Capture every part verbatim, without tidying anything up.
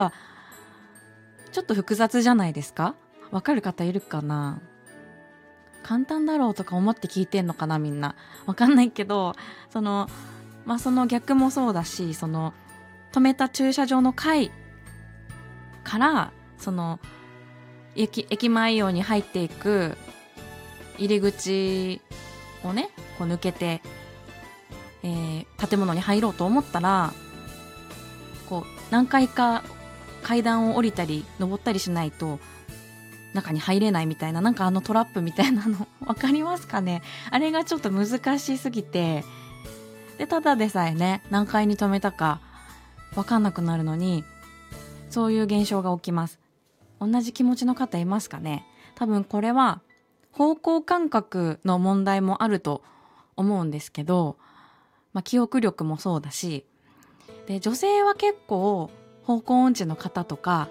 あ、ちょっと複雑じゃないですか？わかる方いるかな？簡単だろうとか思って聞いてんのかなみんな。わかんないけど、その、まあ、その逆もそうだし、その、止めた駐車場の階から、その、駅、駅前用に入っていく入り口をね、こう抜けて、えー建物に入ろうと思ったら、こう、何回か階段を降りたり、登ったりしないと、中に入れないみたいな、なんかあのトラップみたいなの、わかりますかね？あれがちょっと難しすぎて、で、ただでさえね、何階に止めたか、わかんなくなるのに、そういう現象が起きます。同じ気持ちの方いますかね？多分これは、方向感覚の問題もあると思うんですけど、まあ、記憶力もそうだし、で、女性は結構、方向音痴の方とか、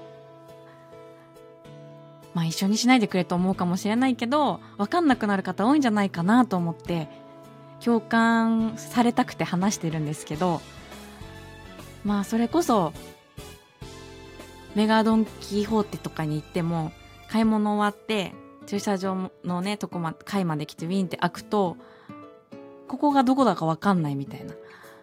まあ一緒にしないでくれと思うかもしれないけど、わかんなくなる方多いんじゃないかなと思って、共感されたくて話してるんですけど、まあそれこそ、メガドンキホーテとかに行っても、買い物終わって、駐車場のね、とこま、階まで来てウィンって開くと、ここがどこだかわかんないみたいな。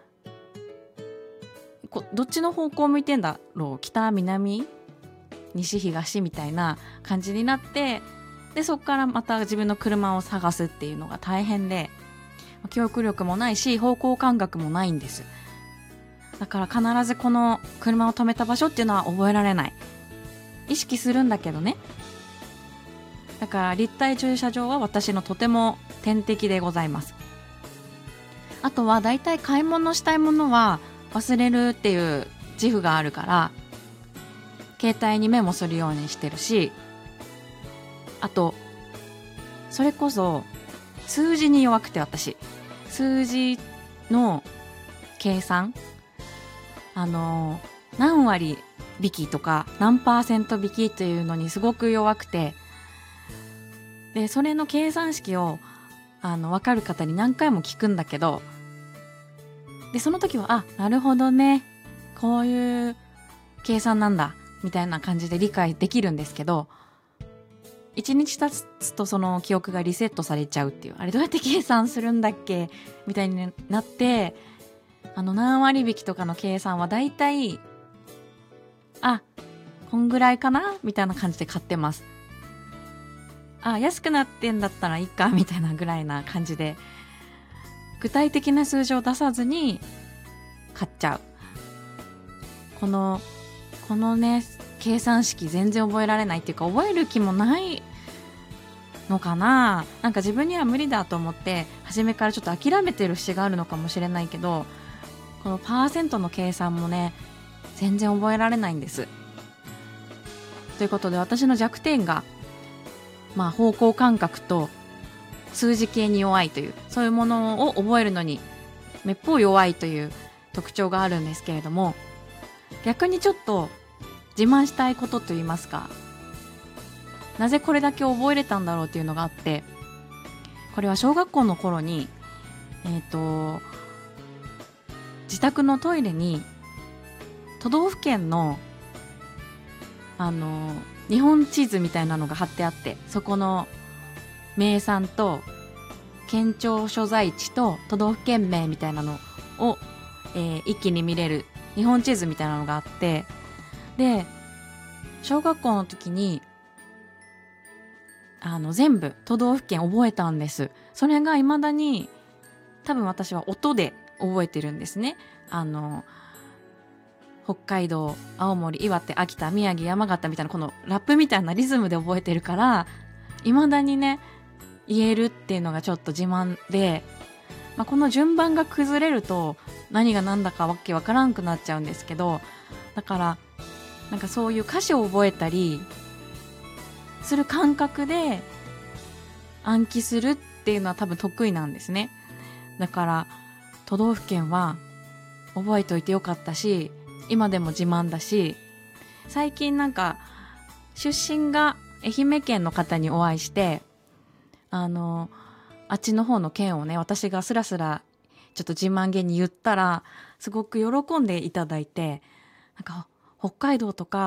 こどっちの方向向いてんだろう、北、南、西、東みたいな感じになって、で、そこからまた自分の車を探すっていうのが大変で、記憶力もないし、方向感覚もないんです。だから必ずこの車を止めた場所っていうのは覚えられない。意識するんだけどね。だから立体駐車場は私のとても天敵でございます。あとはだいたい買い物したいものは忘れるっていう自負があるから、携帯にメモするようにしてるし、あと、それこそ数字に弱くて私、数字の計算、あの、何割引きとか何パーセント引きっていうのにすごく弱くて、で、それの計算式を、あの、わかる方に何回も聞くんだけど、で、その時は、あ、なるほどね。こういう計算なんだ。みたいな感じで理解できるんですけど、一日経つとその記憶がリセットされちゃうっていう。あれどうやって計算するんだっけみたいになって、あの、何割引きとかの計算はだいたい、あ、こんぐらいかなみたいな感じで買ってます。あ、安くなってんだったらいいかみたいなぐらいな感じで、具体的な数字を出さずに買っちゃう。この、このね、計算式全然覚えられないっていうか、覚える気もないのかな。なんか自分には無理だと思って、初めからちょっと諦めてる節があるのかもしれないけど、このパーセントの計算もね、全然覚えられないんです。ということで私の弱点が、まあ方向感覚と数字系に弱いという、そういうものを覚えるのにめっぽう弱いという特徴があるんですけれども、逆にちょっと自慢したいことといいますか、なぜこれだけ覚えれたんだろうっていうのがあって、これは小学校の頃に、えっと、自宅のトイレに都道府県のあの日本地図みたいなのが貼ってあって、そこの名産と県庁所在地と都道府県名みたいなのを、えー一気に見れる日本地図みたいなのがあって、で小学校の時にあの全部都道府県覚えたんです。それが未だに多分私は音で覚えてるんですね。あの北海道、青森、岩手、秋田、宮城、山形みたいなこのラップみたいなリズムで覚えてるから、未だにね言えるっていうのがちょっと自慢で、まあ、この順番が崩れると何が何だかわけわからんくなっちゃうんですけど、だからなんかそういう歌詞を覚えたりする感覚で暗記するっていうのは多分得意なんですね。だから都道府県は覚えておいてよかったし、今でも自慢だし、最近なんか出身が愛媛県の方にお会いして、あのあっちの方の県をね、私がスラスラちょっと自慢げに言ったらすごく喜んでいただいて、なんか北海道とか